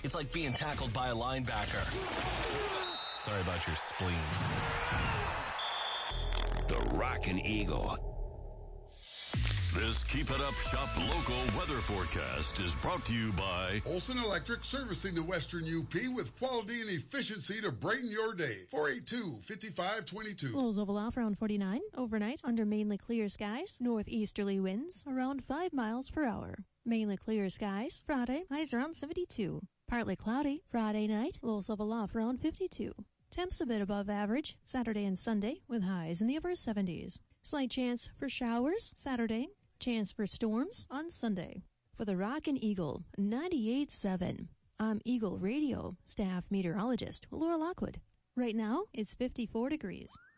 It's like being tackled by a linebacker. Sorry about your spleen. The Rockin' Eagle. This Keep It Up Shop local weather forecast is brought to you by Olson Electric, servicing the Western UP with quality and efficiency to brighten your day. 482-5522. Lows level off around 49. Overnight, under mainly clear skies. Northeasterly winds around 5 miles per hour. Mainly clear skies. Friday, highs around 72. Partly cloudy. Friday night, lows level off around 52. Temps a bit above average Saturday and Sunday with highs in the upper 70s. Slight chance for showers Saturday. Chance for storms on Sunday. For the Rockin' Eagle 98.7, I'm Eagle Radio staff meteorologist Laura Lockwood. Right now, it's 54 degrees.